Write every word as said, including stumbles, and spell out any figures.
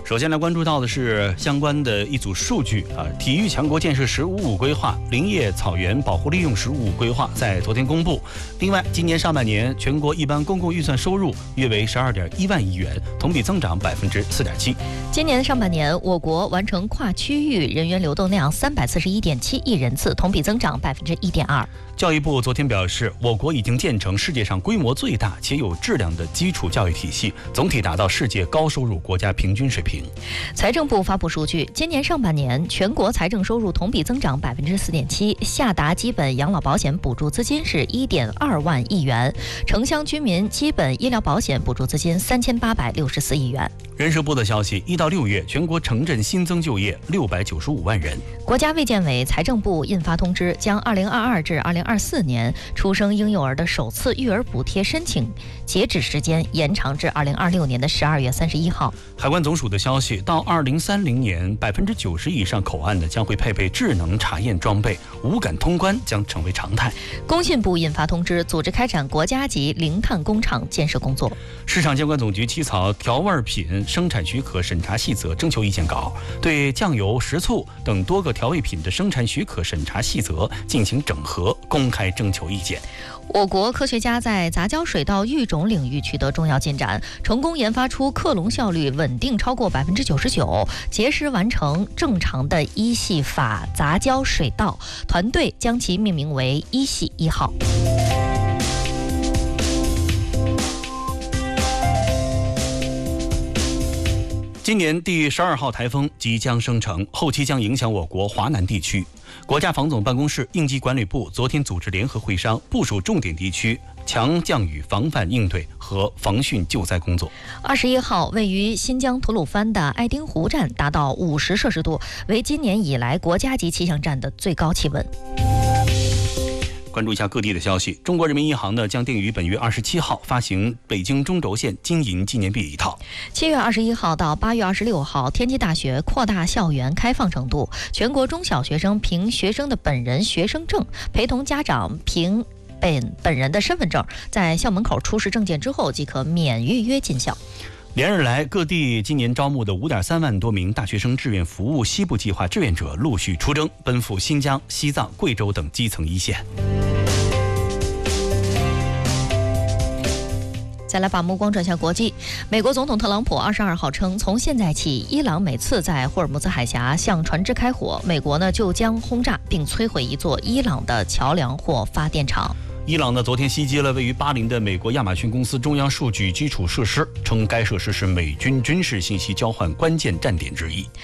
首先来关注到的是相关的一组数据啊，体育强国建设“十五五”规划、林业草原保护利用“十五五”规划在昨天公布。另外，今年上半年全国一般公共预算收入约为十二点一万亿元，同比增长百分之四点七。 今年上半年，我国完成跨区域人员流动量三百四十一点七亿人次，同比增长百分之一点二。 教育部昨天表示，我国已经建成世界上规模最大且有质量的基础教育体系，总体达到世界高收入国家平均水平。 财政部发布数据，今年上半年全国财政收入同比增长百分之四点七，下达基本养老保险补助资金是一点二万亿元，城乡居民基本医疗保险补助资金三千八百六十四亿元。 人社部的消息，一到六月，全国城镇新增就业六百九十五万人。 国家卫健委、财政部印发通知，将二零二二至二零二四年出生婴幼儿的首次育儿补贴申请截止时间延长至二零二六年的十二月三十一号。 海关总署的消息，到二零三零年，百分之九十以上口岸呢将会配备智能查验装备，无感通关将成为常态。 工信部印发通知，组织开展国家级零碳工厂建设工作。 市场监管总局起草调味品生产许可审查细则征求意见稿，对酱油、食醋等多个调味品的生产许可审查细则进行整合，公开征求意见。 我国科学家在杂交水稻育种领域取得重要进展，成功研发出克隆效率稳定超过百分之九十九、结实完成正常的一系法杂交水稻，团队将其命名为一系一号。 今年第十二号台风即将生成，后期将影响我国华南地区。国家防总办公室、应急管理部昨天组织联合会商，部署重点地区强降雨防范应对和防汛救灾工作。 二十一号，位于新疆吐鲁番的爱丁湖站达到五十摄氏度，为今年以来国家级气象站的最高气温。 关注一下各地的消息，中国人民银行呢将定于本月二十七号发行北京中轴线金银纪念币一套。 七月二十一号到八月二十六号，天津大学扩大校园开放程度，全国中小学生凭学生的本人学生证，陪同家长凭本本人的身份证，在校门口出示证件之后，即可免预约进校。 连日来，各地今年招募的五点三万多名大学生志愿服务西部计划志愿者陆续出征，奔赴新疆、西藏、贵州等基层一线。 再来把目光转向国际，美国总统特朗普二十二号称，从现在起，伊朗每次在霍尔木兹海峡向船只开火，美国呢就将轰炸并摧毁一座伊朗的桥梁或发电厂。 伊朗呢昨天袭击了位于巴林的美国亚马逊公司中央数据基础设施，称该设施是美军军事信息交换关键站点之一。